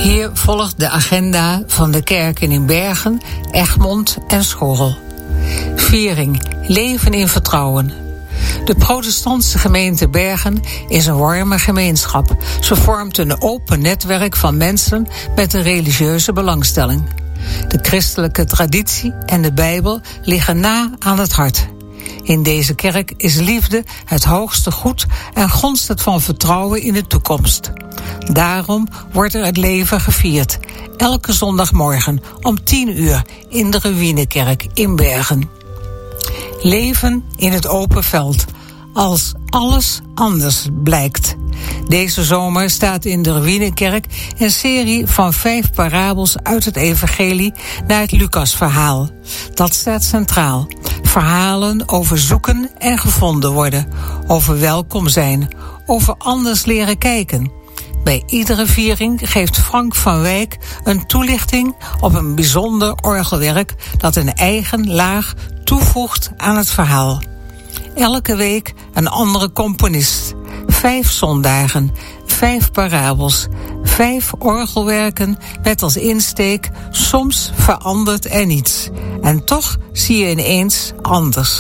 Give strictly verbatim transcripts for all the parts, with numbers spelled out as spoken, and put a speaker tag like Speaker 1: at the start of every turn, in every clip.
Speaker 1: Hier volgt de agenda van de kerken in Bergen, Egmond en Schorrel. Viering, leven in vertrouwen. De protestantse gemeente Bergen is een warme gemeenschap. Ze vormt een open netwerk van mensen met een religieuze belangstelling. De christelijke traditie en de Bijbel liggen na aan het hart. In deze kerk is liefde het hoogste goed en gonst het van vertrouwen in de toekomst. Daarom wordt er het leven gevierd. Elke zondagmorgen om tien uur in de Ruïnekerk in Bergen. Leven in het open veld. Als alles anders blijkt. Deze zomer staat in de Ruïnekerk een serie van vijf parabels uit het evangelie naar het Lucasverhaal. Dat staat centraal. Verhalen over zoeken en gevonden worden. Over welkom zijn. Over anders leren kijken. Bij iedere viering geeft Frank van Wijk een toelichting op een bijzonder orgelwerk dat een eigen laag toevoegt aan het verhaal. Elke week een andere componist. Vijf zondagen, vijf parabels, vijf orgelwerken met als insteek soms verandert er niets. En toch zie je ineens anders.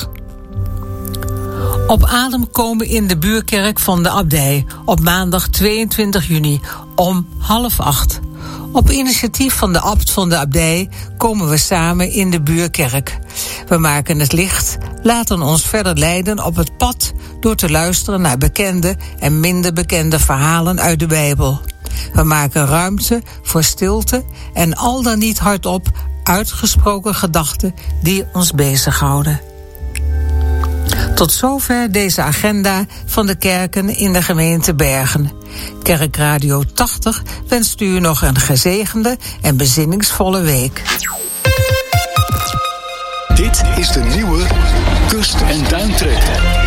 Speaker 1: Op adem komen in de buurkerk van de abdij op maandag tweeëntwintig juni om half acht. Op initiatief van de abt van de abdij komen we samen in de buurkerk. We maken het licht, laten ons verder leiden op het pad door te luisteren naar bekende en minder bekende verhalen uit de Bijbel. We maken ruimte voor stilte en al dan niet hardop uitgesproken gedachten die ons bezighouden. Tot zover deze agenda van de kerken in de gemeente Bergen. Kerkradio tachtig wenst u nog een gezegende en bezinningsvolle week.
Speaker 2: Dit is de nieuwe Kust- en Duintrek.